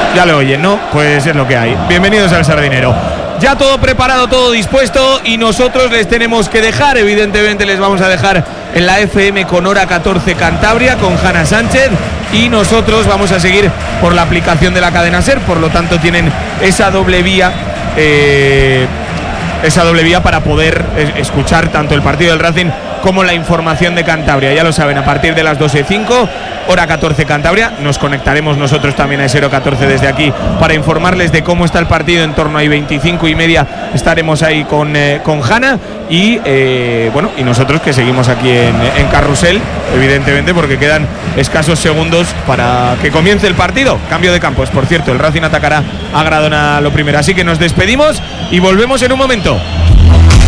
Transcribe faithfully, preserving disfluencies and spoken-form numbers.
Ya lo oyen, ¿no? Pues es lo que hay. Bienvenidos al Sardinero. Ya todo preparado, todo dispuesto y nosotros les tenemos que dejar. Evidentemente les vamos a dejar en la F M con Hora catorce Cantabria, con Hanna Sánchez, y nosotros vamos a seguir por la aplicación de la cadena SER. Por lo tanto tienen esa doble vía eh, esa doble vía para poder escuchar tanto el partido del Racing como la información de Cantabria. Ya lo saben, a partir de las doce y cinco, Hora catorce Cantabria, nos conectaremos nosotros también a ese Hora catorce desde aquí para informarles de cómo está el partido. En torno a veinticinco y media estaremos ahí con, eh, con Hanna y eh, bueno, y nosotros que seguimos aquí en, en Carrusel, evidentemente, porque quedan escasos segundos para que comience el partido. Cambio de campos, por cierto, el Racing atacará a Gradona lo primero. Así que nos despedimos y volvemos en un momento.